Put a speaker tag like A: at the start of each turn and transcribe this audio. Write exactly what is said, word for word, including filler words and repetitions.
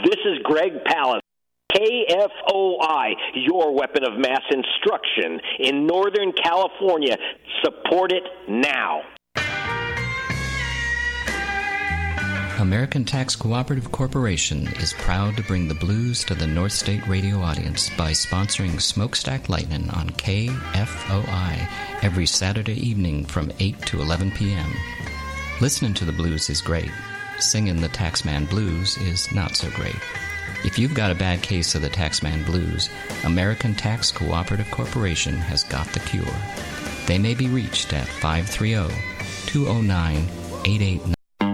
A: This is Greg Palast. K F O I, your weapon of mass instruction in Northern California. Support it now.
B: American Tax Cooperative Corporation is proud to bring the blues to the North State radio audience by sponsoring Smokestack Lightning on K F O I every Saturday evening from eight to eleven p.m. Listening to the blues is great. Singing the Taxman Blues is not so great. If you've got a bad case of the Taxman Blues, American Tax Cooperative Corporation has got the cure. They may be reached at five three zero, two zero nine, eight eight nine